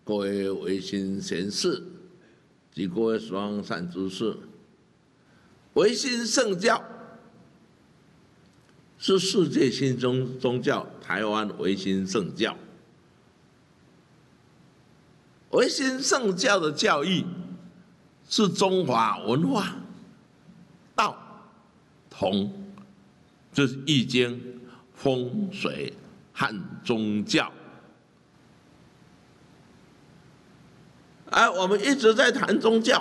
各位维新贤士及各位双善知识，维新圣教是世界新宗教，台湾维新圣教。维新圣教的教义是中华文化、道、统，就是易经、风水和宗教。我们一直在谈宗教，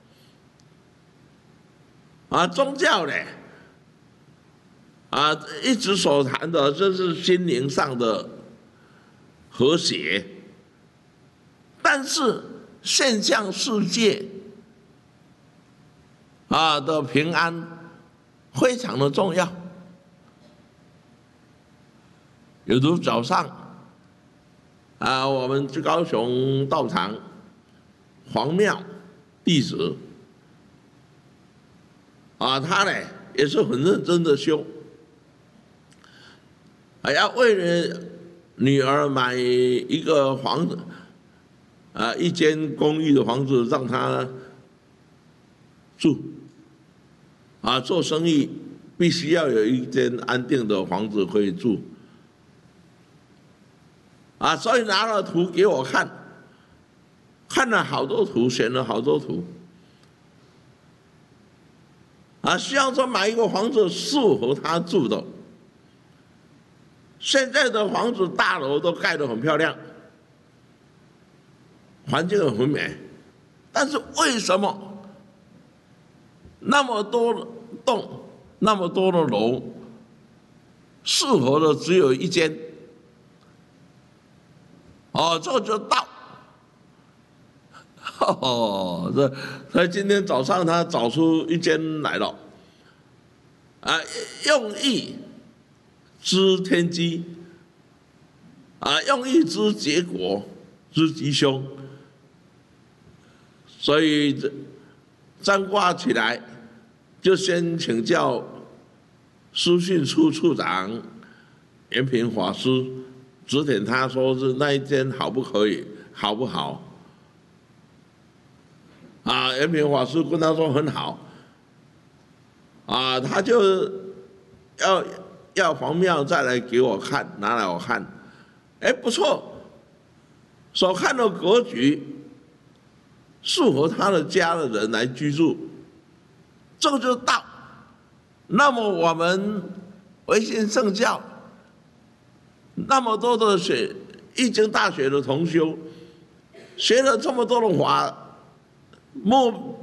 宗教呢，一直所谈的就是心灵上的和谐，但是现象世界的平安非常的重要。有如早上我们去高雄道场黄庙弟子他呢也是很认真的修，要为了女儿买一个房子一间公寓的房子让她住做生意必须要有一间安定的房子可以住所以拿了图给我看。看了好多图，选了好多图，希望说买一个房子适合他住的。现在的房子大楼都盖得很漂亮，环境很美，但是为什么那么多栋、那么多的楼，适合的只有一间？这就道。所以今天早上他找出一间来了，用意知天机，用意知结果，知吉凶。所以占卦起来，就先请教书信处处长延平法师，指点他说是那一间好不可以，好不好？延平法师跟他说很好，他就要黄庙再来给我看，拿来我看，不错，所看的格局适合他的家的人来居住，这个就是道。那么我们维新圣教那么多的易经大学的同修，学了这么多的法。